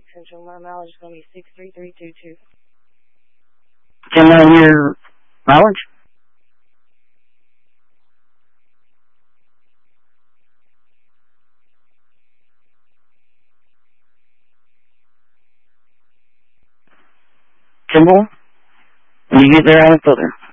Central. My mileage is going to be 63322. 10-mile-a-year mileage? Kimball, when you get there, I'll filter.